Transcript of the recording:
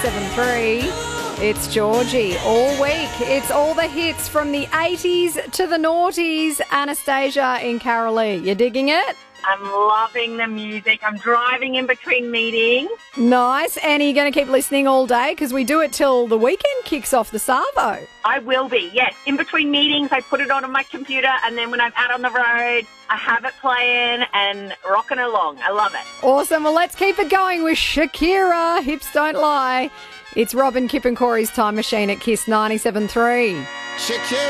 7-3. It's Georgie all week. It's all the hits from the 80s to the noughties. Anastasia in Carolee. You digging it? I'm loving the music. I'm driving in between meetings. Nice. And are you going to keep listening all day? Because we do it till the weekend kicks off the Savo. I will be, yes. In between meetings, I put it on my computer, and then when I'm out on the road, I have it playing and rocking along. I love it. Awesome. Well, let's keep it going with Shakira. Hips don't lie. It's Robin, Kip and Corey's Time Machine at KISS 97.3. Shakira.